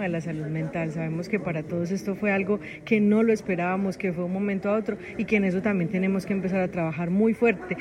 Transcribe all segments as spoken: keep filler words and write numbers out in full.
de la salud mental. Sabemos que para todos esto fue algo que no lo esperábamos, que fue un momento a otro y que en eso también tenemos que empezar a trabajar muy fuerte.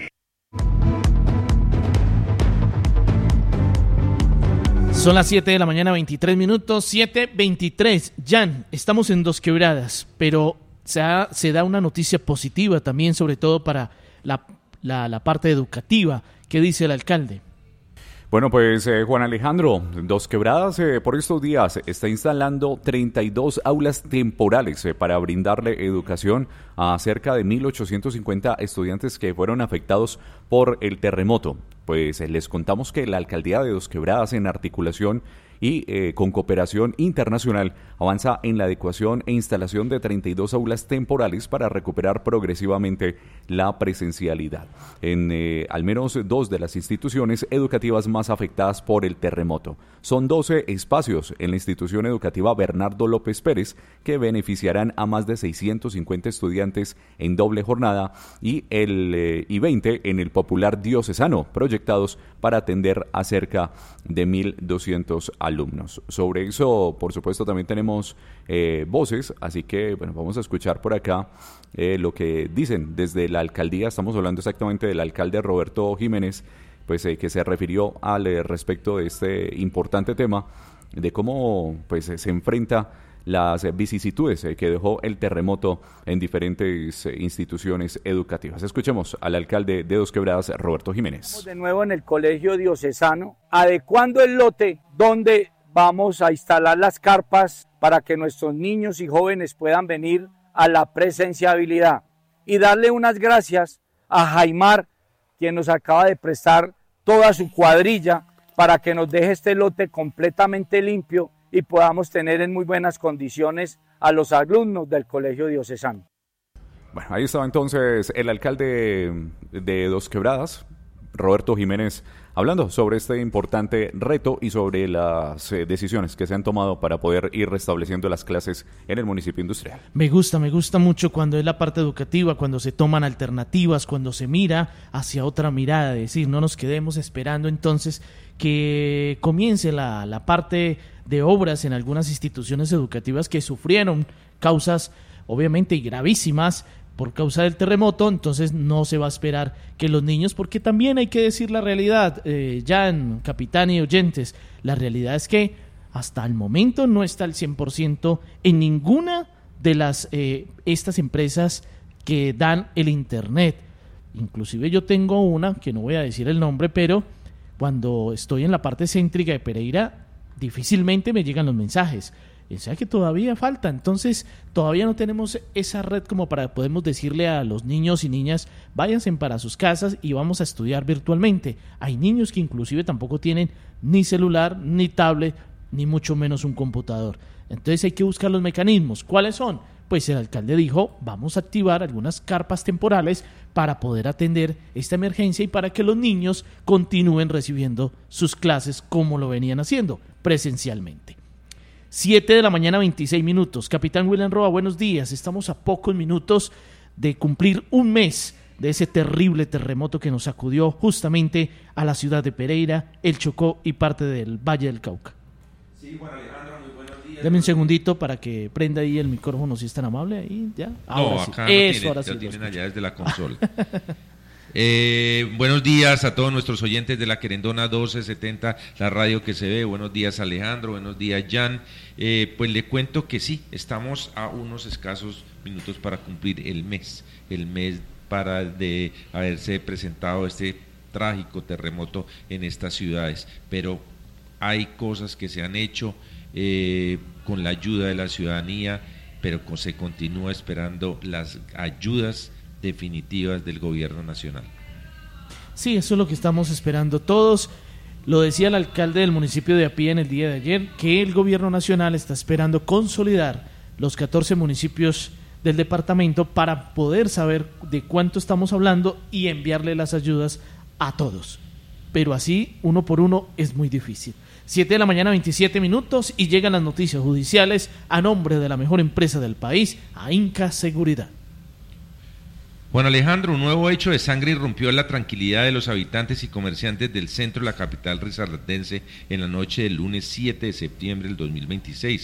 Son las siete de la mañana, veintitrés minutos, siete veintitrés. Jan, estamos en Dos Quebradas, pero se, ha, se da una noticia positiva también, sobre todo para la, la, la parte educativa. ¿Qué dice el alcalde? Bueno, pues eh, Juan Alejandro, Dos Quebradas eh, por estos días está instalando treinta y dos aulas temporales eh, para brindarle educación a cerca de mil ochocientos cincuenta estudiantes que fueron afectados por el terremoto. Pues eh, les contamos que la alcaldía de Dos Quebradas, en articulación y eh, con cooperación internacional, avanza en la adecuación e instalación de treinta y dos aulas temporales para recuperar progresivamente la presencialidad en eh, al menos dos de las instituciones educativas más afectadas por el terremoto. Son doce espacios en la institución educativa Bernardo López Pérez, que beneficiarán a más de seiscientos cincuenta estudiantes en doble jornada, y, el, eh, y veinte en el popular diocesano, proyectados para atender a cerca de mil doscientos alumnos. Sobre eso, por supuesto, también tenemos eh, voces, así que bueno, vamos a escuchar por acá eh, lo que dicen desde la alcaldía. Estamos hablando exactamente del alcalde Roberto Jiménez, pues eh, que se refirió al eh, respecto de este importante tema, de cómo pues se enfrenta las vicisitudes que dejó el terremoto en diferentes instituciones educativas. Escuchemos al alcalde de Dos Quebradas, Roberto Jiménez. Estamos de nuevo en el Colegio Diocesano, adecuando el lote donde vamos a instalar las carpas para que nuestros niños y jóvenes puedan venir a la presenciabilidad, y darle unas gracias a Jaimar, quien nos acaba de prestar toda su cuadrilla para que nos deje este lote completamente limpio y podamos tener en muy buenas condiciones a los alumnos del Colegio Diocesano. Bueno, ahí estaba entonces el alcalde de Dos Quebradas, Roberto Jiménez, hablando sobre este importante reto y sobre las eh, decisiones que se han tomado para poder ir restableciendo las clases en el municipio industrial. Me gusta, me gusta mucho cuando es la parte educativa, cuando se toman alternativas, cuando se mira hacia otra mirada, es decir, no nos quedemos esperando entonces que comience la, la parte de obras en algunas instituciones educativas que sufrieron causas obviamente gravísimas por causa del terremoto. Entonces no se va a esperar que los niños, porque también hay que decir la realidad, eh, Jan, capitán y oyentes, la realidad es que hasta el momento no está al cien por ciento en ninguna de las eh, estas empresas que dan el internet. Inclusive yo tengo una, que no voy a decir el nombre, pero cuando estoy en la parte céntrica de Pereira, difícilmente me llegan los mensajes. O sea que todavía falta, entonces todavía no tenemos esa red como para podemos decirle a los niños y niñas, váyanse para sus casas y vamos a estudiar virtualmente. Hay niños que inclusive tampoco tienen ni celular, ni tablet, ni mucho menos un computador. Entonces hay que buscar los mecanismos. ¿Cuáles son? Pues el alcalde dijo, vamos a activar algunas carpas temporales para poder atender esta emergencia y para que los niños continúen recibiendo sus clases como lo venían haciendo, presencialmente. siete de la mañana, veintiséis minutos. Capitán William Roa, buenos días. Estamos a pocos minutos de cumplir un mes de ese terrible terremoto que nos sacudió justamente a la ciudad de Pereira, el Chocó y parte del Valle del Cauca. Sí, Juan Alejandro, muy buenos días. Dame un segundito para que prenda ahí el micrófono, si es tan amable. Ahí, ya. Ahora no, sí. acá Eso, no tiene, ahora ya sí tienen allá desde la consola. Eh, buenos días a todos nuestros oyentes de la Querendona doce setenta, la radio que se ve. Buenos días, Alejandro, buenos días, Jan. Eh, pues le cuento que sí, estamos a unos escasos minutos para cumplir el mes, el mes para de haberse presentado este trágico terremoto en estas ciudades, pero hay cosas que se han hecho eh, con la ayuda de la ciudadanía, pero se continúa esperando las ayudas definitivas del gobierno nacional. Sí, eso es lo que estamos esperando todos. Lo decía el alcalde del municipio de Apía en el día de ayer, que el gobierno nacional está esperando consolidar los catorce municipios del departamento para poder saber de cuánto estamos hablando y enviarle las ayudas a todos. Pero así, uno por uno, es muy difícil. siete de la mañana, veintisiete minutos, y llegan las noticias judiciales a nombre de la mejor empresa del país, AINCA Seguridad. Juan Alejandro, un nuevo hecho de sangre irrumpió la tranquilidad de los habitantes y comerciantes del centro de la capital risaraldense en la noche del lunes siete de septiembre del dos mil veintiséis.